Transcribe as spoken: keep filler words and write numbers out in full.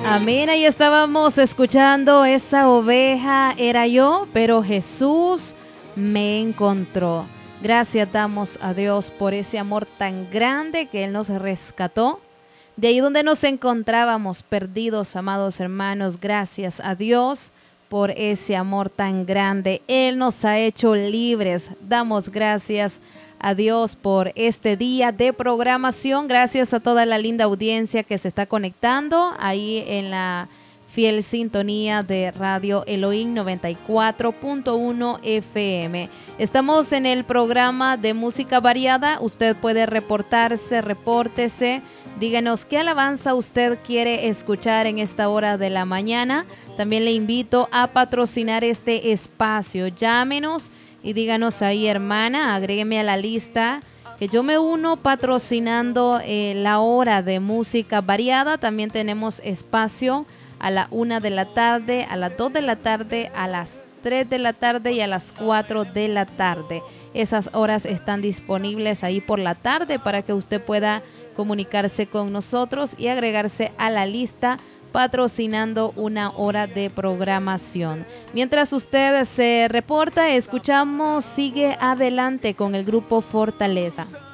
Amén, ahí estábamos escuchando Esa oveja era yo, pero Jesús me encontró. Gracias damos a Dios por ese amor tan grande que Él nos rescató. De ahí donde nos encontrábamos perdidos, amados hermanos, gracias a Dios por ese amor tan grande. Él nos ha hecho libres. Damos gracias a Dios por este día de programación. Gracias a toda la linda audiencia que se está conectando ahí en la fiel sintonía de Radio Elohim noventa y cuatro punto uno F M. Estamos en el programa de música variada. Usted puede reportarse, repórtese. Díganos qué alabanza usted quiere escuchar en esta hora de la mañana. También le invito a patrocinar este espacio. Llámenos y díganos ahí, hermana, agrégueme a la lista que yo me uno patrocinando eh, la hora de música variada. También tenemos espacio a la una de la tarde, a las dos de la tarde, a las tres de la tarde y a las cuatro de la tarde. Esas horas están disponibles ahí por la tarde para que usted pueda comunicarse con nosotros y agregarse a la lista patrocinando una hora de programación. Mientras usted se reporta, escuchamos Sigue Adelante con el grupo Fortaleza.